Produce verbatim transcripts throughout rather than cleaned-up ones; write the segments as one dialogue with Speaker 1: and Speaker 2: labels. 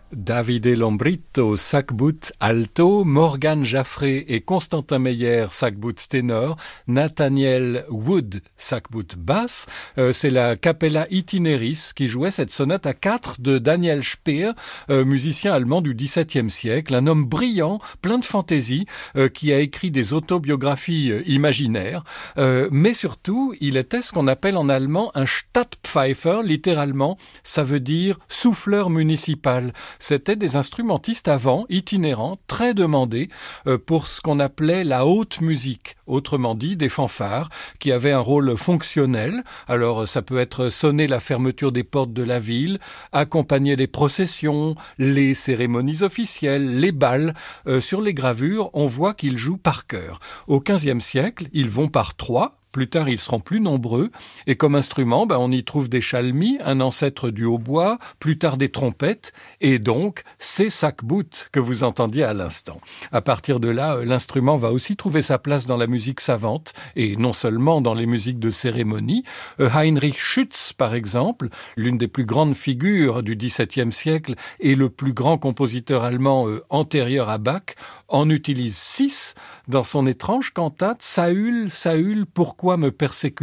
Speaker 1: Davide Lambrito, sac-bout alto, Morgan Jaffré et Constantin Meyer, sac-bout ténor, Nathaniel Wood, sac-bout basse. Euh, c'est la Capella Itineris qui jouait cette sonate à quatre de Daniel Speer, euh, musicien allemand du dix-septième siècle, un homme brillant, plein de fantaisie, euh, qui a écrit des autobiographies euh, imaginaires, euh, mais surtout, il était ce qu'on appelle en allemand un Stadtpfeifer, littéralement, ça veut dire souffleur municipal. C'était des instrumentistes avant, itinérants, très demandés euh, pour ce qu'on appelait la haute musique, autrement dit des fanfares, qui avaient un rôle fonctionnel. Alors ça peut être sonner la fermeture des portes de la ville, accompagner les processions, les cérémonies officielles, les bals. Euh, sur les gravures, on voit qu'ils jouent par chœur. Au quinzième siècle, ils vont par trois. Plus tard, ils seront plus nombreux. Et comme instrument, ben, on y trouve des chalmis, un ancêtre du hautbois, plus tard des trompettes, et donc ces sac-bout que vous entendiez à l'instant. À partir de là, l'instrument va aussi trouver sa place dans la musique savante, et non seulement dans les musiques de cérémonie. Heinrich Schütz, par exemple, l'une des plus grandes figures du dix-septième siècle et le plus grand compositeur allemand euh, antérieur à Bach, en utilise six dans son étrange cantate « Saül, Saül, pourquoi me persécutes-tu »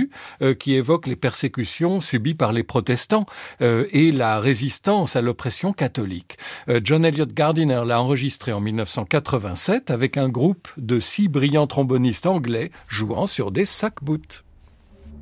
Speaker 1: euh, qui évoque les persécutions subies par les protestants euh, et la résistance à l'oppression catholique. Euh, John Eliot Gardiner l'a enregistré en mille neuf cent quatre-vingt-sept avec un groupe de six brillants trombonistes anglais jouant sur des sac-bout.